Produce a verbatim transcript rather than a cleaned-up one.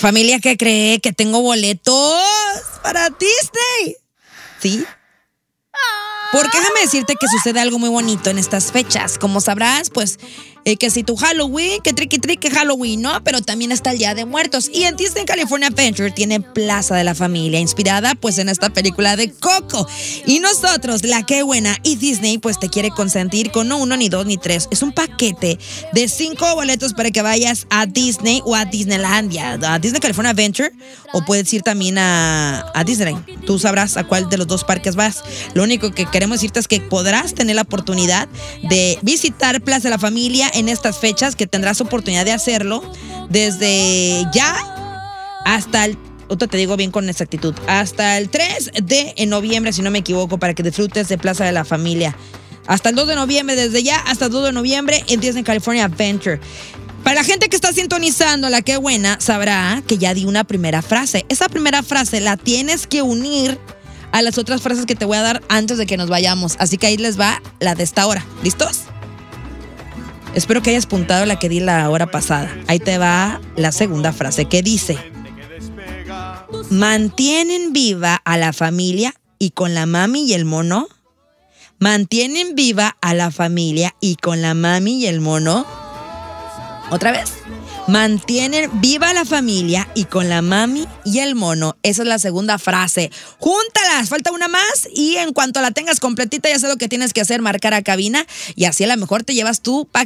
Familia, ¿qué cree? Que tengo boletos para Disney. ¿Sí? Porque déjame decirte que sucede algo muy bonito en estas fechas. Como sabrás, pues, eh, que si tu Halloween, que triqui triqui Halloween, ¿no? Pero también está el Día de Muertos. Y en Disney California Adventure tiene Plaza de la Familia, inspirada pues en esta película de Coco. Y nosotros, la Qué Buena y Disney, pues te quiere consentir con no uno, ni dos, ni tres. Es un paquete de cinco boletos para que vayas a Disney o a Disneylandia, a Disney California Adventure, o puedes ir también a, a Disney. Tú sabrás a cuál de los dos parques vas. Lo único que queremos decirte es que podrás tener la oportunidad de visitar Plaza de la Familia en estas fechas, que tendrás oportunidad de hacerlo desde ya hasta el, otra te digo bien con exactitud, hasta el tres de noviembre, si no me equivoco, para que disfrutes de Plaza de la Familia. Hasta el dos de noviembre, desde ya hasta el dos de noviembre en Disney California Adventure. Para la gente que está sintonizando la Qué Buena, sabrá que ya di una primera frase. Esa primera frase la tienes que unir a las otras frases que te voy a dar antes de que nos vayamos. Así que ahí les va la de esta hora. ¿Listos? Espero que hayas apuntado la que di la hora pasada. Ahí te va la segunda frase, que dice: mantienen viva a la familia y con la mami y el mono. Mantienen viva a la familia y con la mami y el mono. Otra vez. Mantienen viva la familia y con la mami y el mono. Esa es la segunda frase. Júntalas, falta una más y en cuanto la tengas completita ya sé lo que tienes que hacer, marcar a cabina y así a lo mejor te llevas tu paquete